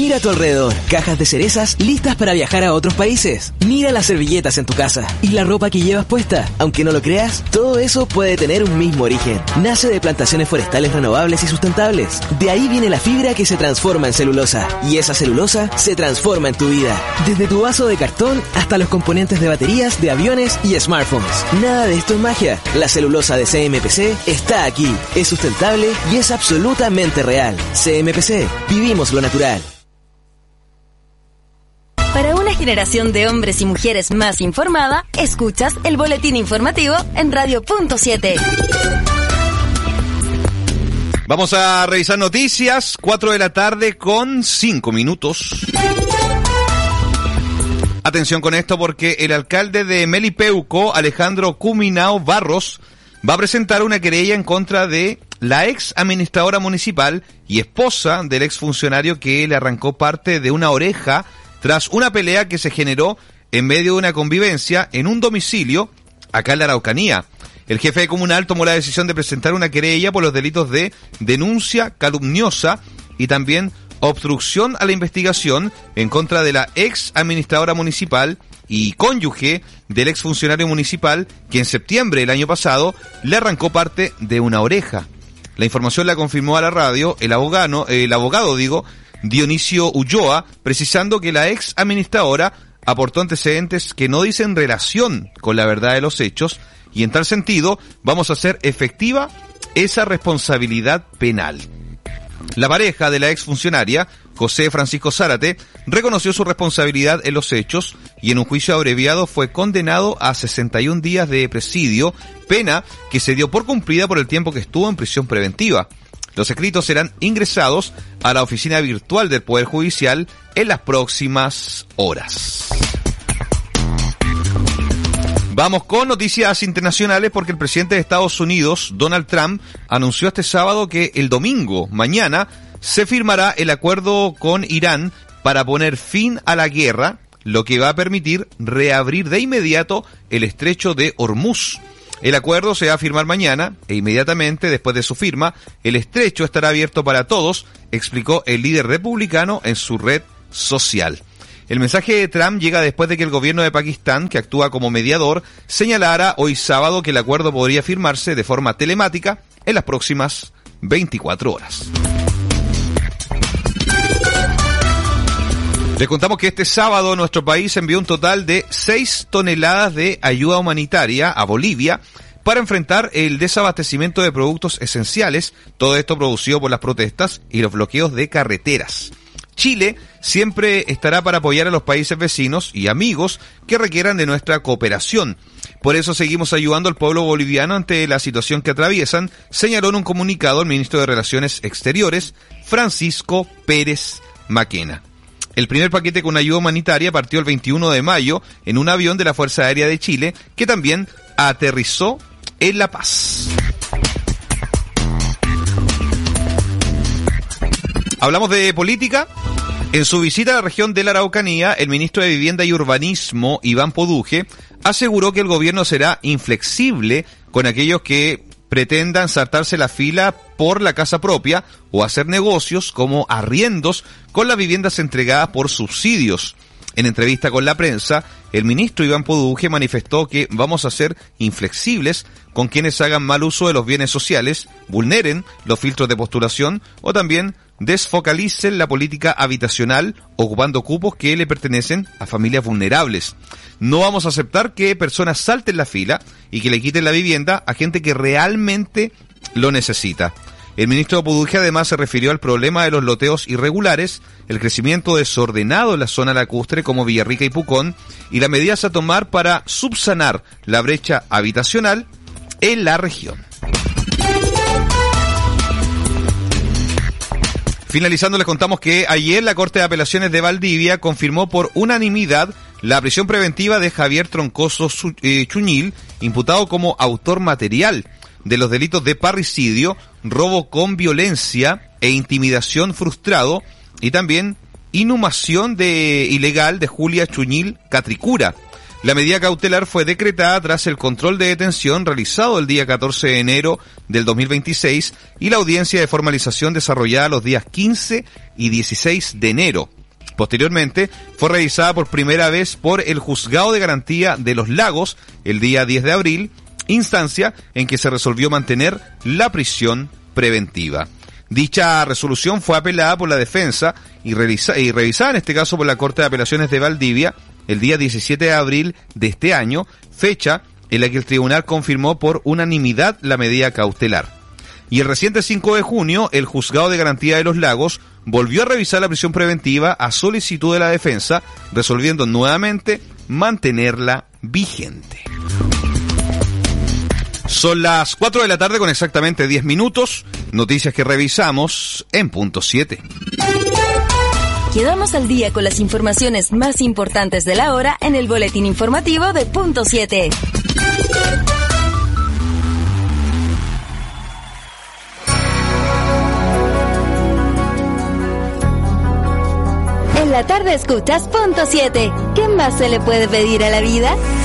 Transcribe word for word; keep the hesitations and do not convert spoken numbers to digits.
Mira a tu alrededor, cajas de cerezas listas para viajar a otros países. Mira las servilletas en tu casa y la ropa que llevas puesta. Aunque no lo creas, todo eso puede tener un mismo origen. Nace de plantaciones forestales renovables y sustentables. De ahí viene la fibra que se transforma en celulosa. Y esa celulosa se transforma en tu vida. Desde tu vaso de cartón hasta los componentes de baterías, de aviones y smartphones. Nada de esto es magia. La celulosa de C M P C está aquí. Es sustentable y es absolutamente real. C M P C. Vivimos lo natural. Para una generación de hombres y mujeres más informada, escuchas el boletín informativo en Radio Punto siete. Vamos a revisar noticias, cuatro de la tarde con cinco minutos. Atención con esto porque el alcalde de Melipeuco, Alejandro Cuminao Barros, va a presentar una querella en contra de la ex administradora municipal y esposa del ex funcionario que le arrancó parte de una oreja tras una pelea que se generó en medio de una convivencia en un domicilio acá en la Araucanía. El jefe comunal tomó la decisión de presentar una querella por los delitos de denuncia calumniosa y también obstrucción a la investigación en contra de la ex administradora municipal y cónyuge del ex funcionario municipal que en septiembre del año pasado le arrancó parte de una oreja. La información la confirmó a la radio el abogado, el abogado digo, Dionisio Ulloa, precisando que la ex administradora aportó antecedentes que no dicen relación con la verdad de los hechos y en tal sentido vamos a hacer efectiva esa responsabilidad penal. La pareja de la exfuncionaria, José Francisco Zárate, reconoció su responsabilidad en los hechos y en un juicio abreviado fue condenado a sesenta y un días de presidio, pena que se dio por cumplida por el tiempo que estuvo en prisión preventiva. Los escritos serán ingresados a la oficina virtual del Poder Judicial en las próximas horas. Vamos con noticias internacionales porque el presidente de Estados Unidos, Donald Trump, anunció este sábado que el domingo, mañana, se firmará el acuerdo con Irán para poner fin a la guerra, lo que va a permitir reabrir de inmediato el estrecho de Hormuz. El acuerdo se va a firmar mañana e inmediatamente después de su firma, el estrecho estará abierto para todos, explicó el líder republicano en su red social. El mensaje de Trump llega después de que el gobierno de Pakistán, que actúa como mediador, señalara hoy sábado que el acuerdo podría firmarse de forma telemática en las próximas veinticuatro horas. Les contamos que este sábado nuestro país envió un total de seis toneladas de ayuda humanitaria a Bolivia para enfrentar el desabastecimiento de productos esenciales, todo esto producido por las protestas y los bloqueos de carreteras. Chile siempre estará para apoyar a los países vecinos y amigos que requieran de nuestra cooperación. Por eso seguimos ayudando al pueblo boliviano ante la situación que atraviesan, señaló en un comunicado el ministro de Relaciones Exteriores, Francisco Pérez Maquena. El primer paquete con ayuda humanitaria partió el veintiuno de mayo en un avión de la Fuerza Aérea de Chile, que también aterrizó en La Paz. Hablamos de política. En su visita a la región de la Araucanía, el ministro de Vivienda y Urbanismo, Iván Poduje, aseguró que el gobierno será inflexible con aquellos que pretendan saltarse la fila por la casa propia o hacer negocios como arriendos con las viviendas entregadas por subsidios. En entrevista con la prensa, el ministro Iván Poduje manifestó que vamos a ser inflexibles con quienes hagan mal uso de los bienes sociales, vulneren los filtros de postulación o también desfocalicen la política habitacional ocupando cupos que le pertenecen a familias vulnerables. No vamos a aceptar que personas salten la fila y que le quiten la vivienda a gente que realmente lo necesita. El ministro Poduje además se refirió al problema de los loteos irregulares, el crecimiento desordenado en la zona lacustre como Villarrica y Pucón y las medidas a tomar para subsanar la brecha habitacional en la región. Finalizando, les contamos que ayer la Corte de Apelaciones de Valdivia confirmó por unanimidad la prisión preventiva de Javier Troncoso Chuñil, imputado como autor material de los delitos de parricidio, robo con violencia e intimidación frustrado y también inhumación de ilegal de Julia Chuñil Catricura. La medida cautelar fue decretada tras el control de detención realizado el día catorce de enero del dos mil veintiséis y la audiencia de formalización desarrollada los días quince y dieciséis de enero. Posteriormente, fue revisada por primera vez por el Juzgado de Garantía de Los Lagos el día diez de abril, instancia en que se resolvió mantener la prisión preventiva. Dicha resolución fue apelada por la defensa y, revisa, y revisada en este caso por la Corte de Apelaciones de Valdivia el día diecisiete de abril de este año, fecha en la que el tribunal confirmó por unanimidad la medida cautelar. Y el reciente cinco de junio, el Juzgado de Garantía de Los Lagos volvió a revisar la prisión preventiva a solicitud de la defensa, resolviendo nuevamente mantenerla vigente. Son las cuatro de la tarde con exactamente diez minutos. Noticias que revisamos en punto siete. Quedamos al día con las informaciones más importantes de la hora en el boletín informativo de punto siete. En la tarde escuchas punto siete. ¿Qué más se le puede pedir a la vida?